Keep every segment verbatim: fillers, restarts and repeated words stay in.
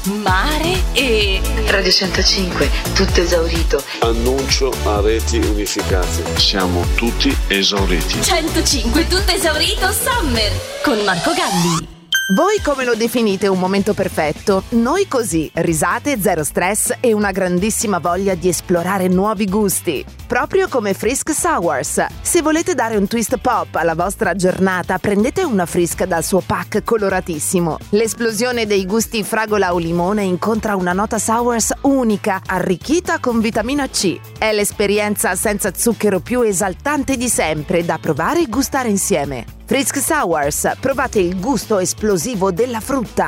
mare e... Radio centocinque, tutto esaurito. Annuncio a reti unificate. Siamo tutti esauriti. centocinque, tutto esaurito Summer con Marco Galli. Voi come lo definite un momento perfetto? Noi così, risate, zero stress e una grandissima voglia di esplorare nuovi gusti. Proprio come Frisk Sours. Se volete dare un twist pop alla vostra giornata, prendete una Frisk dal suo pack coloratissimo. L'esplosione dei gusti fragola o limone incontra una nota sours unica, arricchita con vitamina C. È l'esperienza senza zucchero più esaltante di sempre, da provare e gustare insieme. Frisk Sours, provate il gusto esplosivo della frutta.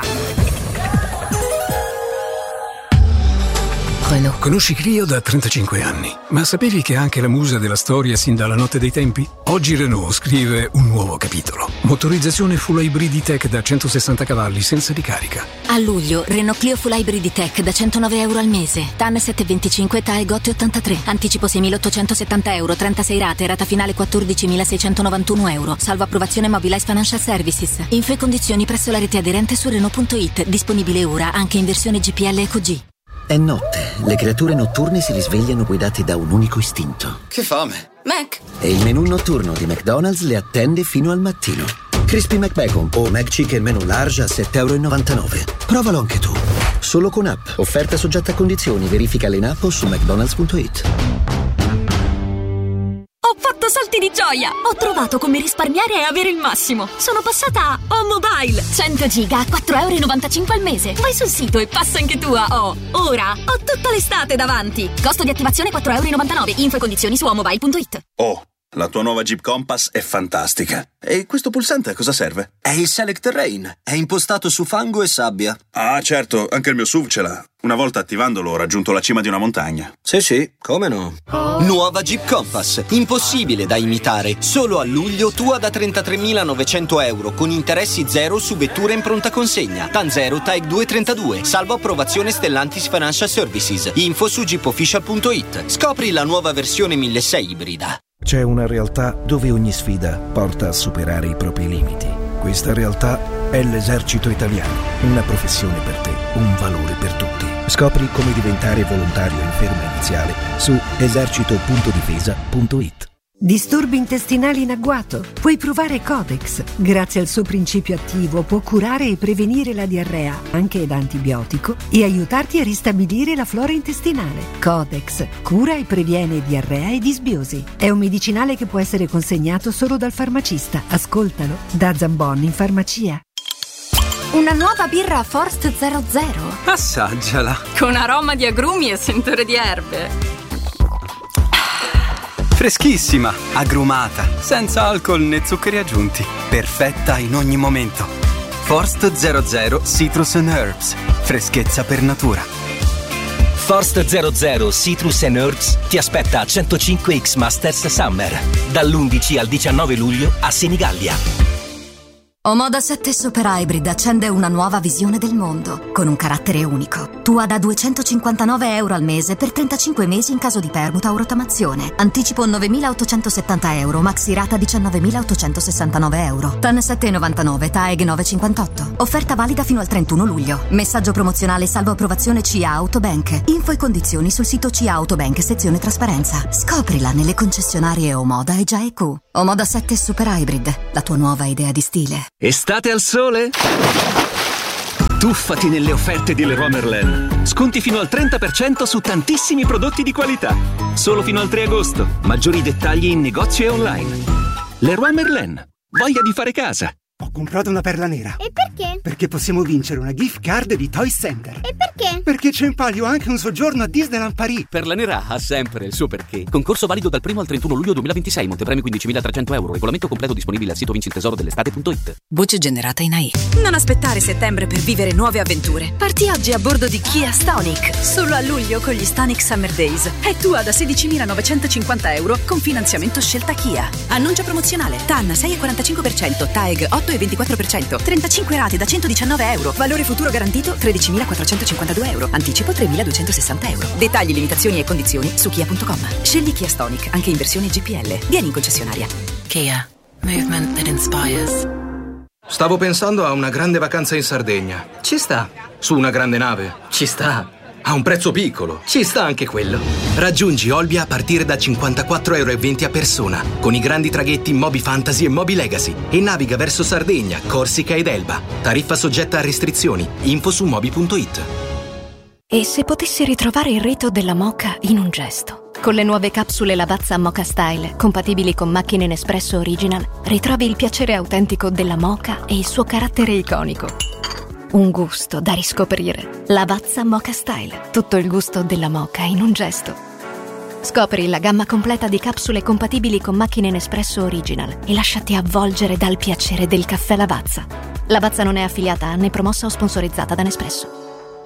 Renault. Conosci Clio da trentacinque anni, ma sapevi che è anche la musa della storia sin dalla notte dei tempi? Oggi Renault scrive un nuovo capitolo. Motorizzazione full hybrid tech da centosessanta cavalli senza ricarica. A luglio, Renault Clio full hybrid tech da centonove euro al mese. T A N settecentoventicinque, T A E G otto ottantatré. Anticipo seimilaottocentosettanta euro, trentasei rate, rata finale quattordicimilaseicentonovantuno euro. Salvo approvazione Mobilize Financial Services. Info e condizioni presso la rete aderente su Renault punto it. Disponibile ora anche in versione G P L Eco G. È notte, le creature notturne si risvegliano guidate da un unico istinto. Che fame! Mac! E il menù notturno di McDonald's le attende fino al mattino. Crispy McBacon o McChicken menù large a sette e novantanove euro. Provalo anche tu. Solo con app. Offerta soggetta a condizioni. Verificale in app o su mcdonalds punto it. Ho fatto salti di gioia! Ho trovato come risparmiare e avere il massimo. Sono passata a O Mobile. cento giga a quattro e novantacinque euro al mese. Vai sul sito e passa anche tu a O. Ora ho tutta l'estate davanti. Costo di attivazione quattro e novantanove euro. Info e condizioni su o mobile punto it. Oh, la tua nuova Jeep Compass è fantastica. E questo pulsante a cosa serve? È il Select Terrain. È impostato su fango e sabbia. Ah, certo, anche il mio S U V ce l'ha. Una volta attivandolo ho raggiunto la cima di una montagna. Sì, sì, come no? Nuova Jeep Compass. Impossibile da imitare. Solo a luglio tua da trentatremilanovecento euro con interessi zero su vetture in pronta consegna. T A N zero, T A E G due trentadue. Salvo approvazione Stellantis Financial Services. Info su jeep official punto it. Scopri la nuova versione milleseicento ibrida. C'è una realtà dove ogni sfida porta a superare i propri limiti. Questa realtà è l'Esercito Italiano. Una professione per te, un valore per tutti. Scopri come diventare volontario in ferma iniziale su esercito punto difesa punto it. Disturbi intestinali in agguato? Puoi provare Codex. Grazie al suo principio attivo può curare e prevenire la diarrea, anche da antibiotico, e aiutarti a ristabilire la flora intestinale. Codex cura e previene diarrea e disbiosi. È un medicinale che può essere consegnato solo dal farmacista. Ascoltalo da Zambon in farmacia. Una nuova birra Forst zero zero. Assaggiala. Con aroma di agrumi e sentore di erbe. Freschissima, agrumata, senza alcol né zuccheri aggiunti. Perfetta in ogni momento. Forst zero zero Citrus and Herbs. Freschezza per natura. Forst zero zero Citrus and Herbs ti aspetta a centocinque X Masters Summer. Dall'undici al diciannove luglio a Senigallia. Omoda sette Super Hybrid accende una nuova visione del mondo, con un carattere unico. Tua da duecentocinquantanove euro al mese per trentacinque mesi in caso di permuta o rottamazione. Anticipo novemilaottocentosettanta euro, maxi rata diciannovemilaottocentosessantanove euro. T A N sette e novantanove, T A E G nove e cinquantotto. Offerta valida fino al trentuno luglio. Messaggio promozionale salvo approvazione C A Autobank. Info e condizioni sul sito C A Autobank sezione trasparenza. Scoprila nelle concessionarie Omoda e G I A E Q. Omoda sette Super Hybrid, la tua nuova idea di stile. Estate al sole? Tuffati nelle offerte di Leroy Merlin. Sconti fino al trenta per cento su tantissimi prodotti di qualità. Solo fino al tre agosto. Maggiori dettagli in negozio e online. Leroy Merlin. Voglia di fare casa. Ho comprato una perla nera. E perché? Perché possiamo vincere una gift card di Toy Center. E perché? Perché c'è in palio anche un soggiorno a Disneyland Paris. Perla nera ha sempre il suo perché. Concorso valido dal primo al trentuno luglio duemilaventisei. Montepremi quindicimilatrecento euro. Regolamento completo disponibile al sito vinci il tesoro dell'estate punto it. Voce generata in A I. Non aspettare settembre per vivere nuove avventure. Parti oggi a bordo di Kia Stonic. Solo a luglio con gli Stonic Summer Days. È tua da sedicimilanovecentocinquanta euro con finanziamento scelta Kia. Annuncio promozionale. T A N sei e quarantacinque per cento. T A E G otto e ventiquattro per cento. trentacinque rate da centodiciannove euro. Valore futuro garantito tredicimilaquattrocentocinquantadue euro. Anticipo tremiladuecentosessanta euro. Dettagli, limitazioni e condizioni su kia punto com. Scegli Kia Stonic anche in versione G P L. Vieni in concessionaria. Kia. Movement that inspires. Stavo pensando a una grande vacanza in Sardegna. Ci sta. Su una grande nave. Ci sta. A un prezzo piccolo. Ci sta anche quello. Raggiungi Olbia a partire da cinquantaquattro euro e venti a persona, con i grandi traghetti Moby Fantasy e Moby Legacy, e naviga verso Sardegna, Corsica ed Elba. Tariffa soggetta a restrizioni. Info su moby punto it. E se potessi ritrovare il rito della moka in un gesto? Con le nuove capsule Lavazza Moka Style, compatibili con macchine Nespresso Original, ritrovi il piacere autentico della moka e il suo carattere iconico. Un gusto da riscoprire. Lavazza Moka Style. Tutto il gusto della moka in un gesto. Scopri la gamma completa di capsule compatibili con macchine Nespresso Original e lasciati avvolgere dal piacere del caffè Lavazza. Lavazza non è affiliata né promossa o sponsorizzata da Nespresso.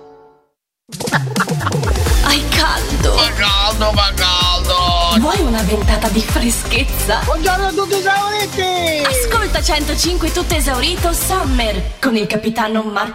Hai caldo? Fa caldo, fa caldo! Vuoi una ventata di freschezza? Buongiorno a tutti esauriti! Ascolta centocinque tutto esaurito Summer con il capitano Marco